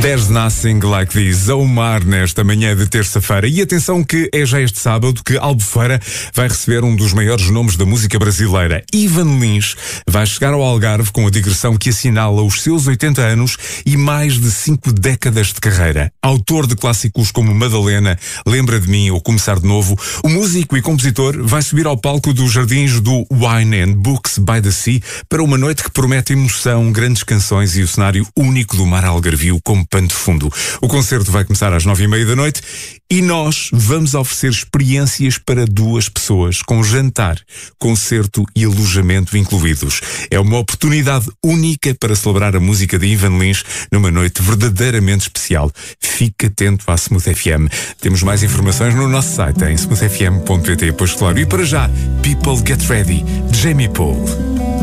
There's Nothing Like This, ao mar nesta manhã de terça-feira. E atenção que é já este sábado que Albufeira vai receber um dos maiores nomes da música brasileira. Ivan Lins vai chegar ao Algarve com a digressão que assinala os seus 80 anos e mais de 5 décadas de carreira. Autor de clássicos como Madalena, Lembra de Mim ou Começar de Novo, o músico e compositor vai subir ao palco dos jardins do Wine and Books by the Sea para uma noite que promete emoção, grandes canções e o cenário único do mar algarvio como pano de fundo. O concerto vai começar às 9h30 da noite e nós vamos oferecer experiências para 2 pessoas, com jantar, concerto e alojamento incluídos. É uma oportunidade única para celebrar a música de Ivan Lins numa noite verdadeiramente especial. Fique atento à Smooth FM. Temos mais informações no nosso site em smoothfm.pt. Pois claro, e para já, People Get Ready, Jamie Paul.